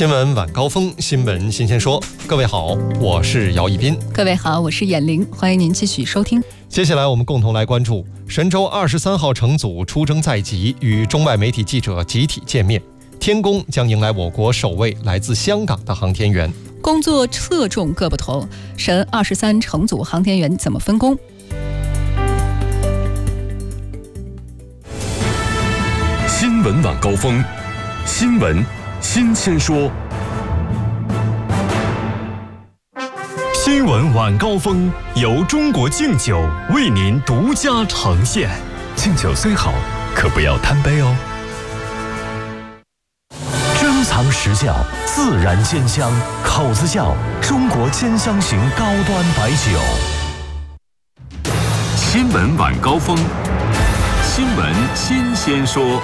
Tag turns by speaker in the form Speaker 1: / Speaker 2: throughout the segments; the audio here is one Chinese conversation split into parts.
Speaker 1: 新闻晚高峰，新闻新鲜说。各位好，我是姚一斌。
Speaker 2: 各位好，我是闫玲，欢迎您继续收听。
Speaker 1: 接下来我们共同来关注神舟23号乘组出征在即，与中外媒体记者集体见面。天宫将迎来我国首位来自香港的航天员。
Speaker 2: 工作侧重各不同，神23乘组航天员怎么分工？
Speaker 3: 新闻晚高峰，新闻新鲜说。新闻晚高峰由中国敬酒为您独家呈现。敬酒虽好，可不要贪杯哦。珍藏实窖，自然煎香，口子窖中国煎香型高端白酒。新闻晚高峰，新闻新鲜说。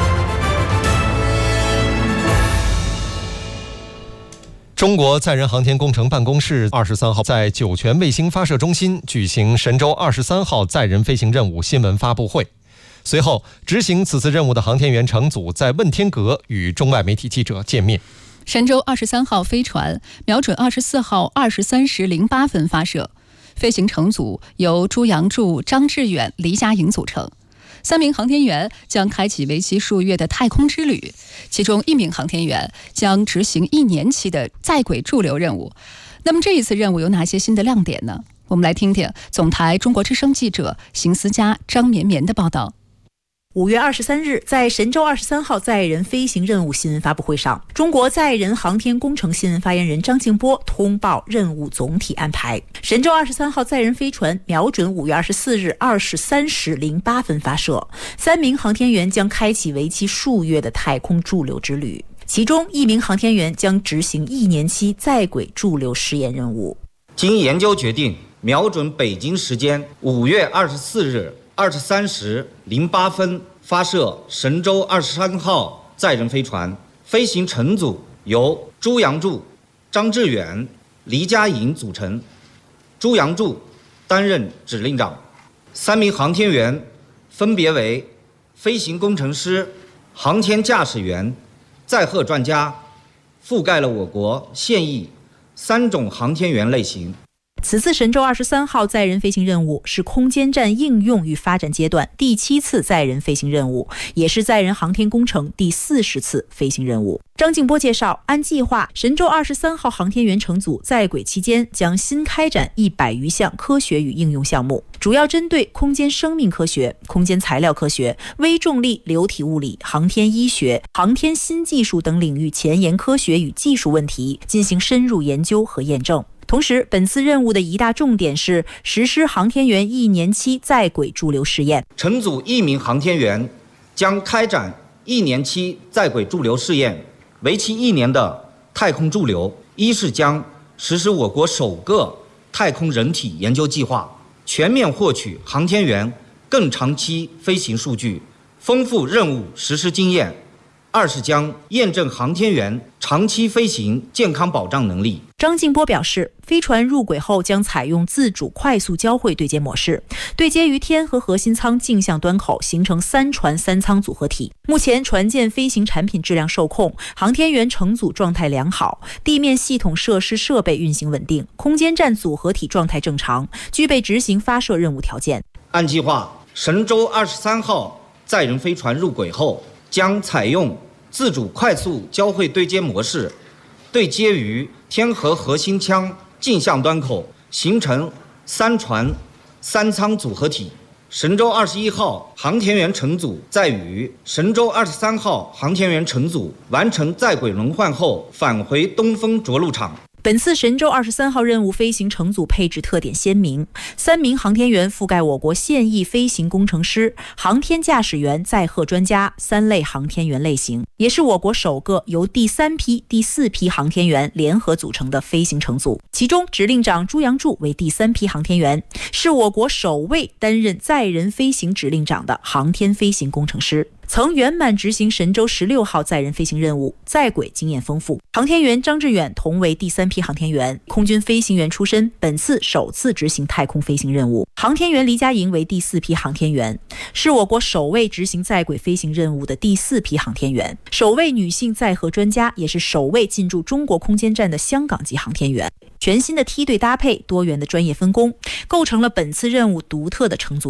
Speaker 1: 中国载人航天工程办公室23号在酒泉卫星发射中心举行神舟23号载人飞行任务新闻发布会。随后，执行此次任务的航天员乘组在问天阁与中外媒体记者见面。
Speaker 2: 神舟23号飞船瞄准24号23时08分发射，飞行乘组由朱杨柱、张志远、黎佳颖组成。3名航天员将开启为期数月的太空之旅，其中1名航天员将执行1年期的在轨驻留任务。那么这一次任务有哪些新的亮点呢？我们来听听总台中国之声记者邢思佳、张绵绵的报道。
Speaker 4: 5月23日，在神舟23号载人飞行任务新闻发布会上，中国载人航天工程新闻发言人张静波通报任务总体安排。神舟23号载人飞船瞄准5月24日23时08分发射，3名航天员将开启为期数月的太空驻留之旅，其中1名航天员将执行1年期在轨驻留试验任务。
Speaker 5: 经研究决定，瞄准北京时间5月24日23时08分发射神舟23号载人飞船，飞行乘组由朱杨柱、张志远、黎佳颖组成。朱杨柱担任指令长，3名航天员分别为飞行工程师、航天驾驶员、载荷专家，覆盖了我国现役3种航天员类型。
Speaker 4: 此次神舟23号载人飞行任务是空间站应用与发展阶段第7次载人飞行任务，也是载人航天工程第40次飞行任务。张静波介绍，按计划，神舟23号航天员乘组在轨期间将新开展100余项科学与应用项目，主要针对空间生命科学、空间材料科学、微重力流体物理、航天医学、航天新技术等领域前沿科学与技术问题进行深入研究和验证。同时，本次任务的一大重点是实施航天员1年期在轨驻留试验。
Speaker 5: 乘组1名航天员将开展1年期在轨驻留试验，为期1年的太空驻留。一是将实施我国首个太空人体研究计划，全面获取航天员更长期飞行数据，丰富任务实施经验。2是将验证航天员长期飞行健康保障能力。
Speaker 4: 张静波表示，飞船入轨后将采用自主快速交会对接模式，对接于天和核心舱镜像端口，形成3船3舱组合体。目前船舰飞行产品质量受控，航天员乘组状态良好，地面系统设施设备运行稳定，空间站组合体状态正常，具备执行发射任务条件。
Speaker 5: 按计划，神舟23号载人飞船入轨后，将采用自主快速交会对接模式，对接于天和核心舱镜像端口，形成3船3舱组合体。神舟21号航天员乘组在与神舟23号航天员乘组完成在轨轮换后，返回东风着陆场。
Speaker 4: 本次神舟23号任务飞行乘组配置特点鲜明，3名航天员覆盖我国现役飞行工程师、航天驾驶员、载荷专家3类航天员类型，也是我国首个由第3批、第4批航天员联合组成的飞行乘组。其中，指令长朱杨柱为第3批航天员，是我国首位担任载人飞行指令长的航天飞行工程师。 曾圆满执行神舟16号载人飞行任务，在轨经验丰富。航天员张志远同为第3批航天员，空军飞行员出身，本次首次执行太空飞行任务。航天员黎佳莹为第4批航天员，是我国首位执行在轨飞行任务的第4批航天员，首位女性载荷专家，也是首位进驻中国空间站的香港籍航天员。全新的梯队搭配，多元的专业分工，构成了本次任务独特的乘组